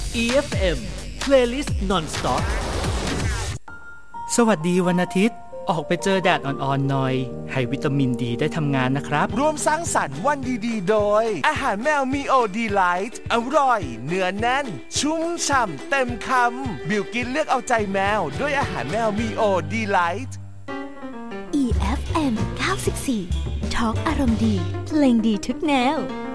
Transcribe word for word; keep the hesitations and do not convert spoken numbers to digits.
อี เอฟ เอ็ม Playlist Non-Stop สวัสดีวันอาทิตย์ออกไปเจอแดดอ่อนๆหน่อยให้วิตามินดีได้ทำงานนะครับร่วมสร้างสรรค์วันดีๆโดยอาหารแมวมีโอดีไลท์อร่อยเนื้อแน่นชุ่มฉ่ำเต็มคำบิวกินเลือกเอาใจแมวด้วยอาหารแมวมีโอดีไลท์อี เอฟ เอ็ม เก้าสิบสี่ ทอล์กอารมณ์ดีเพลงดีทุกแนว